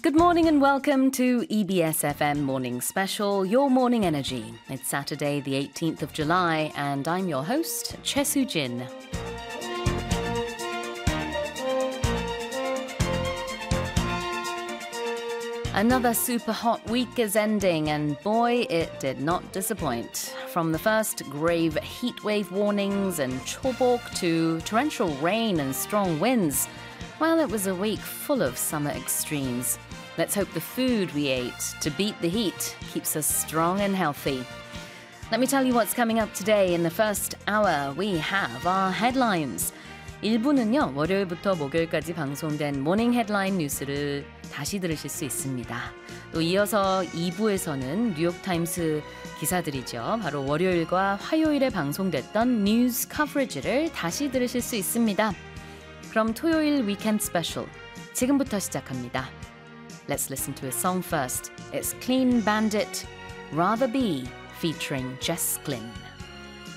Good morning and welcome to EBS FM Morning Special, Your Morning Energy. It's Saturday, the 18th of July, and I'm your host, Choi Soo-jin. Another super hot week is ending, and boy, it did not disappoint. From the first grave heatwave warnings and chobok to torrential rain and strong winds, well, it was a week full of summer extremes. Let's hope the food we ate to beat the heat keeps us strong and healthy. Let me tell you what's coming up today. In the first hour, we have our headlines. 1부는요, 월요일부터 목요일까지 방송된 모닝 헤드라인 뉴스를 다시 들으실 수 있습니다. 또 이어서 2부에서는 뉴욕타임스 기사들이죠. 바로 월요일과 화요일에 방송됐던 뉴스 커버리지를 다시 들으실 수 있습니다. 그럼 토요일 위켄드 스페셜 지금부터 시작합니다. Let's listen to a song first. It's Clean Bandit, Rather Be, featuring Jess Glynn.